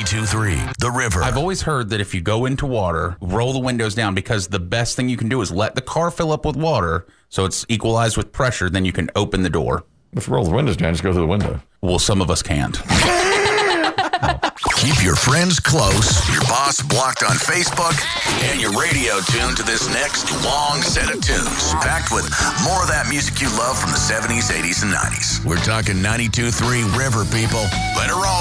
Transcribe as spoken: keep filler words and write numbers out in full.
ninety-two point three, The River. I've always heard that if you go into water, roll the windows down, because the best thing you can do is let the car fill up with water so it's equalized with pressure, then you can open the door. If you roll the windows down, just go through the window. Well, some of us can't. Keep your friends close, your boss blocked on Facebook, and your radio tuned to this next long set of tunes, packed with more of that music you love from the seventies, eighties, and nineties. We're talking ninety-two point three River, people. Let it roll.